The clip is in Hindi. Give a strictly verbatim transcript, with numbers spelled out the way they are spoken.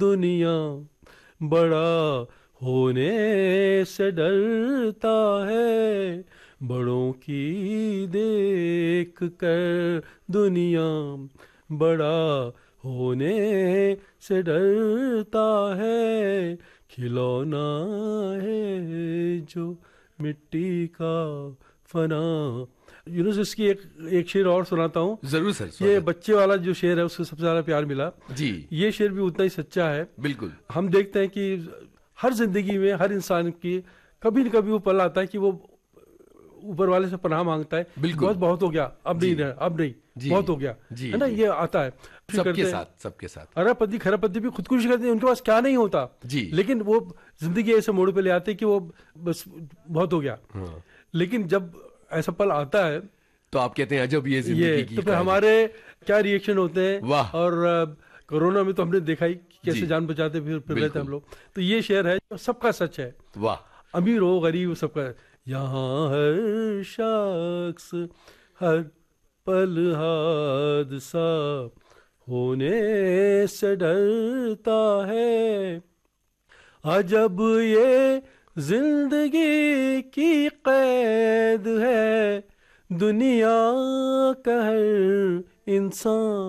दुनिया बड़ा होने से डरता है, बड़ों की देख कर दुनिया बड़ा होने से डरता है, खिलौना है जो मिट्टी का फना। यूनुस, इसकी एक एक शेर और सुनाता हूँ। जरूर सर, ये स्वागत। बच्चे वाला जो शेर है उससे सबसे ज्यादा प्यार मिला जी। ये शेर भी उतना ही सच्चा है। बिल्कुल। हम देखते हैं कि हर जिंदगी में हर इंसान की कभी न कभी वो पल आता है कि वो ऊपर वाले से पनाह मांगता है, बिल्कुल। बहुत बहुत हो गया, अब नहीं जी। रहा, अब नहीं, जी। बहुत हो गया, जी, है ना, जी। ये आता है। फिर सबके करते हैं। साथ, सबके साथ। अरबपति खरबपति भी खुदकुशी करते हैं, उनके पास क्या नहीं होता, जी। लेकिन वो जिंदगी ऐसे मोड़ पे ले आते हैं कि वो बस बहुत हो गया। हाँ। लेकिन जब ऐसा पल आता है तो आप कहते हैं अजब ये ये, जिंदगी की तो फिर कहानी। हमारे क्या रिएक्शन होते हैं। वाह। और अ, कोरोना में तो हमने देखा ही कि कैसे जी। जान बचाते फिर फिर रहे थे बिल्कुल। हम लोग। तो ये शेर है जो सबका सच है, वाह। अमीर हो गरीब हो, सबका। यहाँ हर शख्स हर पल हादसा होने से डरता है, अजब ये जिंदगी की कैद है, दुनिया का हर इंसान